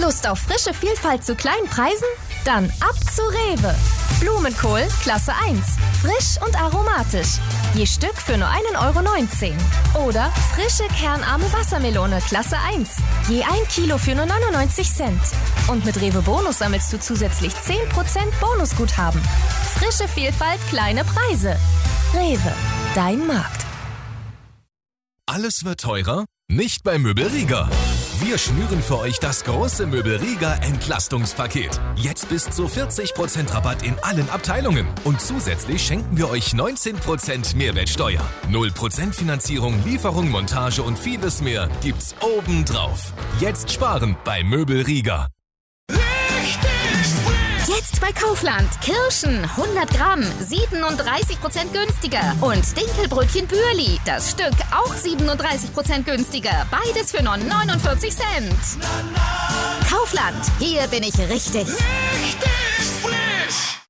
Lust auf frische Vielfalt zu kleinen Preisen? Dann ab zu Rewe. Blumenkohl Klasse 1. Frisch und aromatisch. Je Stück für nur 1,19 €. Oder frische kernarme Wassermelone Klasse 1. Je 1 Kilo für nur 99 Cent. Und mit Rewe Bonus sammelst du zusätzlich 10% Bonusguthaben. Frische Vielfalt, kleine Preise. Rewe, dein Markt. Alles wird teurer? Nicht bei Möbel Rieger. Wir schnüren für euch das große Möbel Rieger Entlastungspaket. Jetzt bis zu 40% Rabatt in allen Abteilungen. Und zusätzlich schenken wir euch 19% Mehrwertsteuer. 0% Finanzierung, Lieferung, Montage und vieles mehr gibt's obendrauf. Jetzt sparen bei Möbel Rieger. Jetzt bei Kaufland. Kirschen 100 Gramm, 37% günstiger. Und Dinkelbrötchen Bürli, das Stück auch 37% günstiger. Beides für nur 49 Cent. Kaufland, hier bin ich richtig. Frisch!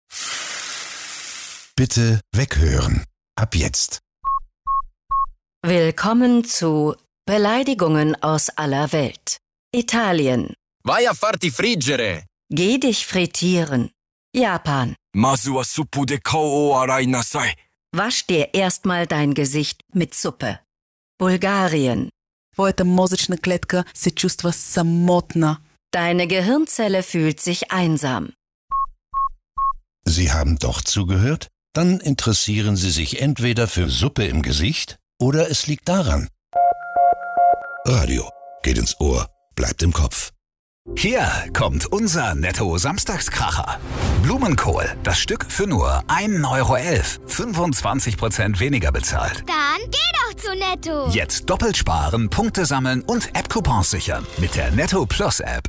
Bitte weghören. Ab jetzt. Willkommen zu Beleidigungen aus aller Welt. Italien. Vai a farti friggere. Geh dich frittieren. Japan. Masu wa suppu de kao o arai nasai. Wasch dir erstmal dein Gesicht mit Suppe. Bulgarien. Твоята мозъчна клетка се чувства самотна. Deine Gehirnzelle fühlt sich einsam. Sie haben doch zugehört? Dann interessieren Sie sich entweder für Suppe im Gesicht oder es liegt daran. Radio geht ins Ohr, bleibt im Kopf. Hier kommt unser Netto-Samstagskracher. Blumenkohl, das Stück für nur 1,11 €. 25% weniger bezahlt. Dann geh doch zu Netto. Jetzt doppelt sparen, Punkte sammeln und App-Coupons sichern mit der Netto Plus App.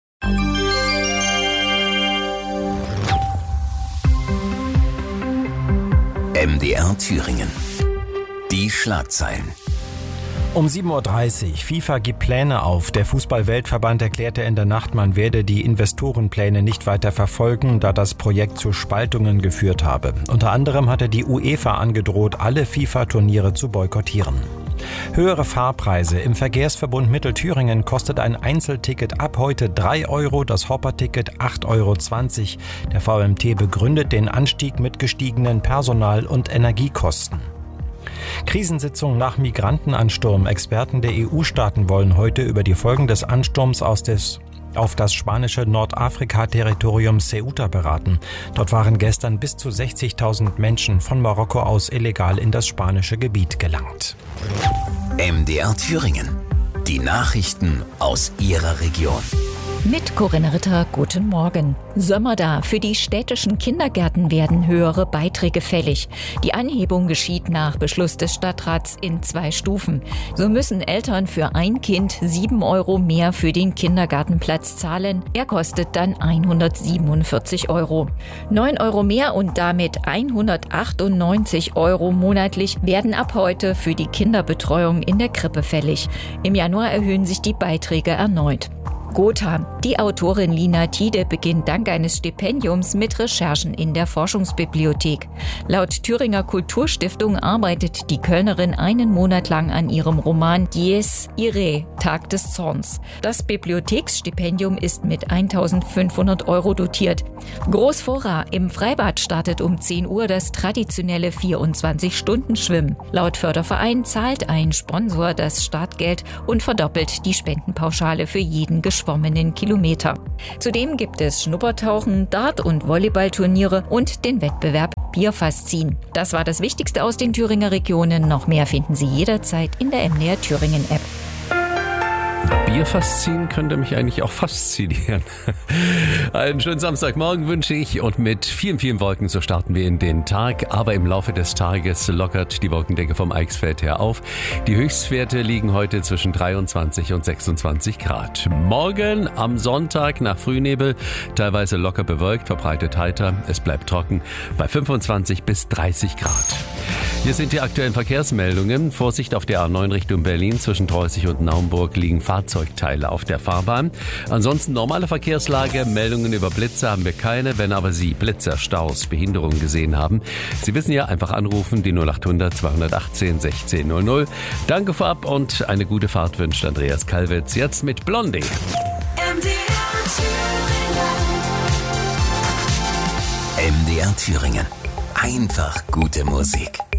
MDR Thüringen. Die Schlagzeilen. Um 7:30 Uhr. FIFA gibt Pläne auf. Der Fußball-Weltverband erklärte in der Nacht, man werde die Investorenpläne nicht weiter verfolgen, da das Projekt zu Spaltungen geführt habe. Unter anderem hatte die UEFA angedroht, alle FIFA-Turniere zu boykottieren. Höhere Fahrpreise. Im Verkehrsverbund Mittelthüringen kostet ein Einzelticket ab heute 3 €, das Hopper-Ticket 8,20 €. Der VMT begründet den Anstieg mit gestiegenen Personal- und Energiekosten. Krisensitzung nach Migrantenansturm. Experten der EU-Staaten wollen heute über die Folgen des Ansturms auf das spanische Nordafrika-Territorium Ceuta beraten. Dort waren gestern bis zu 60.000 Menschen von Marokko aus illegal in das spanische Gebiet gelangt. MDR Thüringen. Die Nachrichten aus Ihrer Region. Mit Corinna Ritter, guten Morgen. Sommer da. Für die städtischen Kindergärten werden höhere Beiträge fällig. Die Anhebung geschieht nach Beschluss des Stadtrats in 2 Stufen. So müssen Eltern für ein Kind 7 € mehr für den Kindergartenplatz zahlen. Er kostet dann 147 €. 9 € mehr und damit 198 € monatlich werden ab heute für die Kinderbetreuung in der Krippe fällig. Im Januar erhöhen sich die Beiträge erneut. Gotha. Die Autorin Lina Tiede beginnt dank eines Stipendiums mit Recherchen in der Forschungsbibliothek. Laut Thüringer Kulturstiftung arbeitet die Kölnerin einen Monat lang an ihrem Roman Dies Irae, Tag des Zorns. Das Bibliotheksstipendium ist mit 1.500 € dotiert. Großvorra. Im Freibad startet um 10 Uhr das traditionelle 24-Stunden-Schwimmen. Laut Förderverein zahlt ein Sponsor das Startgeld und verdoppelt die Spendenpauschale für jeden geschwommenen Kilometer. Zudem gibt es Schnuppertauchen, Dart- und Volleyballturniere und den Wettbewerb Bierfass ziehen. Das war das Wichtigste aus den Thüringer Regionen. Noch mehr finden Sie jederzeit in der MDR Thüringen App. Bierfass ziehen könnte mich eigentlich auch faszinieren. Einen schönen Samstagmorgen wünsche ich und mit vielen, vielen Wolken so starten wir in den Tag. Aber im Laufe des Tages lockert die Wolkendecke vom Eichsfeld her auf. Die Höchstwerte liegen heute zwischen 23 und 26 Grad. Morgen am Sonntag nach Frühnebel teilweise locker bewölkt, verbreitet heiter. Es bleibt trocken bei 25 bis 30 Grad. Hier sind die aktuellen Verkehrsmeldungen. Vorsicht auf der A9 Richtung Berlin. Zwischen Treußig und Naumburg liegen Fahrzeugteile auf der Fahrbahn. Ansonsten normale Verkehrslage. Meldungen über Blitze haben wir keine. Wenn aber Sie Blitzer, Staus, Behinderungen gesehen haben, Sie wissen ja, einfach anrufen, die 0800 218 16 00. Danke vorab und eine gute Fahrt wünscht Andreas Kalwitz. Jetzt mit Blondie. MDR MDR Thüringen. Einfach gute Musik.